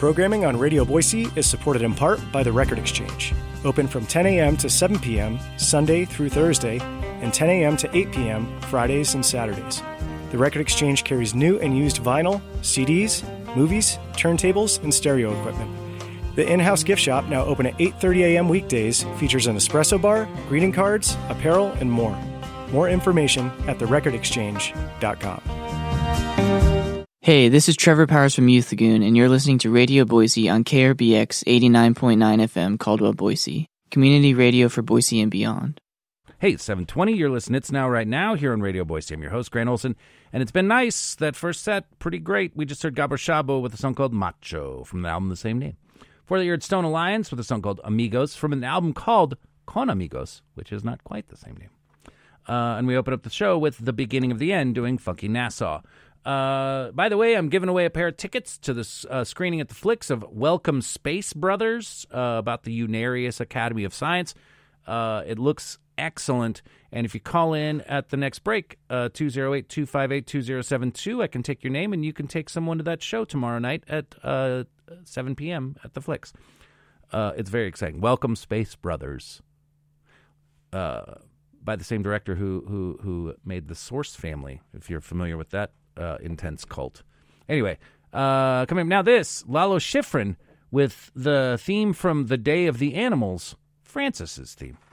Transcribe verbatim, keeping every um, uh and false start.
Programming on Radio Boise is supported in part by the Record Exchange. Open from ten a.m. to seven p.m. Sunday through Thursday, and ten a.m. to eight p.m. Fridays and Saturdays. The Record Exchange carries new and used vinyl, C Ds, movies, turntables, and stereo equipment. The in-house gift shop, now open at eight thirty a.m. weekdays, features an espresso bar, greeting cards, apparel, and more. More information at the record exchange dot com. Hey, this is Trevor Powers from Youth Lagoon, and you're listening to Radio Boise on K R B X eighty-nine point nine F M, Caldwell, Boise. Community radio for Boise and beyond. Hey, seven twenty, you're listening It's Now Right Now here on Radio Boise. I'm your host, Grant Olson, and it's been nice. That first set, pretty great. We just heard Gabor Szabo with a song called Macho from the album the same name. Before that, you heard Stone Alliance with a song called Amigos from an album called Con Amigos, which is not quite the same name. Uh, and we open up the show with The Beginning of the End doing Funky Nassau. Uh, by the way, I'm giving away a pair of tickets to this uh, screening at the Flicks of Welcome Space Brothers uh, about the Unarius Academy of Science. Uh, it looks excellent. And if you call in at the next break, uh, two oh eight, two five eight, two oh seven two, I can take your name and you can take someone to that show tomorrow night at uh, seven p.m. at the Flicks. Uh, it's very exciting. Welcome Space Brothers. Uh, by the same director who who who made The Source Family, if you're familiar with that uh, intense cult. Anyway, uh, coming up now, this, Lalo Schifrin with the theme from The Day of the Animals, Francis's theme.